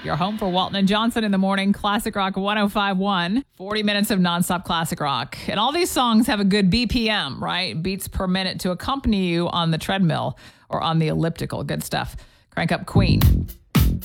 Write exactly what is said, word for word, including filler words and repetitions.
You're home for Walton and Johnson in the morning. Classic Rock one oh five point one. forty minutes of nonstop classic rock. And all these songs have a good B P M, right? Beats per minute to accompany you on the treadmill or on the elliptical. Good stuff. Crank up Queen.